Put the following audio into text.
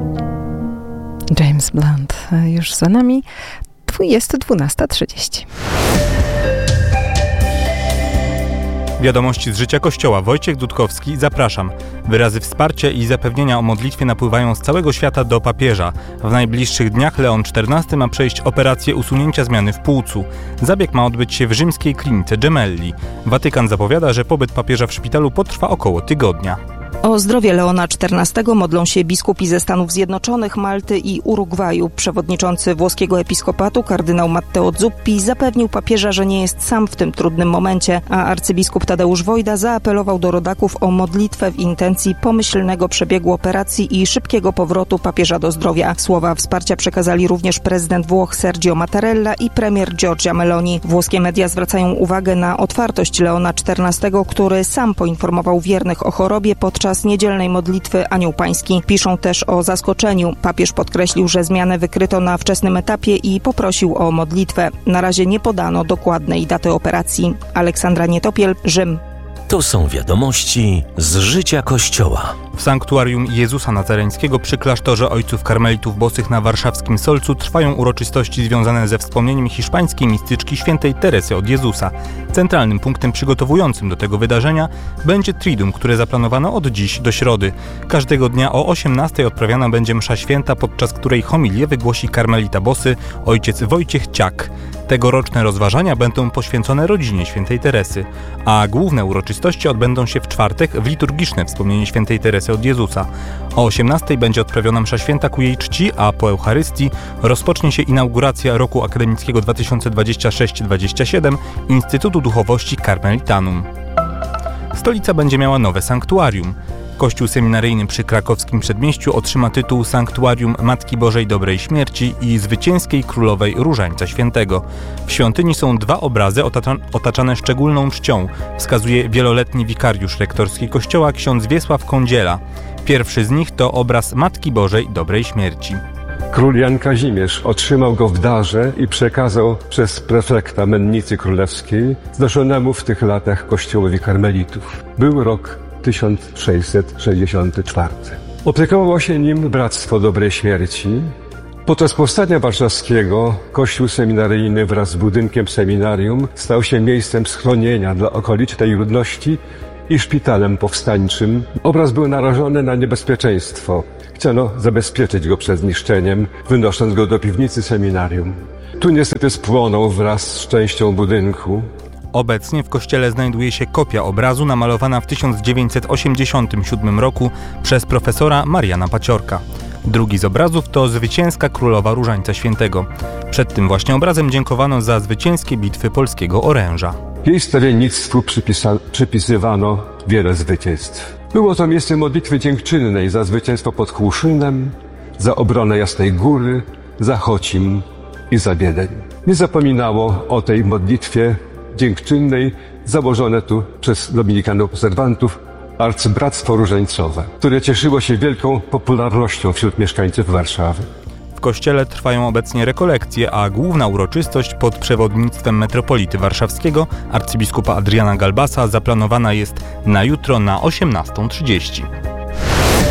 James Blunt już za nami. Jest 12:30. Wiadomości z życia Kościoła. Wojciech Dudkowski, zapraszam. Wyrazy wsparcia i zapewnienia o modlitwie napływają z całego świata do papieża. W najbliższych dniach Leon XIV ma przejść operację usunięcia zmiany w płucu. Zabieg ma odbyć się w rzymskiej klinice Gemelli. Watykan zapowiada, że pobyt papieża w szpitalu potrwa około tygodnia. O zdrowie Leona XIV modlą się biskupi ze Stanów Zjednoczonych, Malty i Urugwaju. Przewodniczący włoskiego episkopatu kardynał Matteo Zuppi zapewnił papieża, że nie jest sam w tym trudnym momencie, a arcybiskup Tadeusz Wojda zaapelował do rodaków o modlitwę w intencji pomyślnego przebiegu operacji i szybkiego powrotu papieża do zdrowia. Słowa wsparcia przekazali również prezydent Włoch Sergio Mattarella i premier Giorgia Meloni. Włoskie media zwracają uwagę na otwartość Leona XIV, który sam poinformował wiernych o chorobie podczas niedzielnej modlitwy Anioł Pański. Piszą też o zaskoczeniu. Papież podkreślił, że zmianę wykryto na wczesnym etapie i poprosił o modlitwę. Na razie nie podano dokładnej daty operacji. Aleksandra Nietopiel, Rzym. To są wiadomości z życia Kościoła. W sanktuarium Jezusa Nazareńskiego przy klasztorze Ojców Karmelitów Bosych na warszawskim Solcu trwają uroczystości związane ze wspomnieniem hiszpańskiej mistyczki świętej Teresy od Jezusa. Centralnym punktem przygotowującym do tego wydarzenia będzie Triduum, które zaplanowano od dziś do środy. Każdego dnia o 18:00 odprawiana będzie msza święta, podczas której homilię wygłosi karmelita bosy ojciec Wojciech Ciak. Tegoroczne rozważania będą poświęcone rodzinie świętej Teresy, a główne uroczystości odbędą się w czwartek w liturgiczne wspomnienie świętej Teresy od Jezusa. O 18:00 będzie odprawiona msza święta ku jej czci, a po Eucharystii rozpocznie się inauguracja roku akademickiego 2026-27 Instytutu Duchowości Karmelitanum. Stolica będzie miała nowe sanktuarium. Kościół seminaryjny przy krakowskim Przedmieściu otrzyma tytuł Sanktuarium Matki Bożej Dobrej Śmierci i Zwycięskiej Królowej Różańca Świętego. W świątyni są dwa obrazy otaczane szczególną czcią, wskazuje wieloletni wikariusz rektorski kościoła ksiądz Wiesław Kądziela. Pierwszy z nich to obraz Matki Bożej Dobrej Śmierci. Król Jan Kazimierz otrzymał go w darze i przekazał przez prefekta Mennicy Królewskiej znoszonemu w tych latach kościołowi karmelitów. Był rok 1664. Opiekowało się nim Bractwo Dobrej Śmierci. Podczas powstania warszawskiego kościół seminaryjny wraz z budynkiem seminarium stał się miejscem schronienia dla okolicznej ludności i szpitalem powstańczym. Obraz był narażony na niebezpieczeństwo. Chciano zabezpieczyć go przed zniszczeniem, wynosząc go do piwnicy seminarium. Tu niestety spłonął wraz z częścią budynku. Obecnie w kościele znajduje się kopia obrazu namalowana w 1987 roku przez profesora Mariana Paciorka. Drugi z obrazów to Zwycięska Królowa Różańca Świętego. Przed tym właśnie obrazem dziękowano za zwycięskie bitwy polskiego oręża. Jej stawiennictwu przypisywano wiele zwycięstw. Było to miejsce modlitwy dziękczynnej za zwycięstwo pod Kłuszynem, za obronę Jasnej Góry, za Chocim i za Wiedeń. Nie zapominało o tej modlitwie dziękczynnej założone tu przez dominikanów obserwantów Arcybractwo Różańcowe, które cieszyło się wielką popularnością wśród mieszkańców Warszawy. W kościele trwają obecnie rekolekcje, a główna uroczystość pod przewodnictwem metropolity warszawskiego arcybiskupa Adriana Galbasa zaplanowana jest na jutro na 18:30.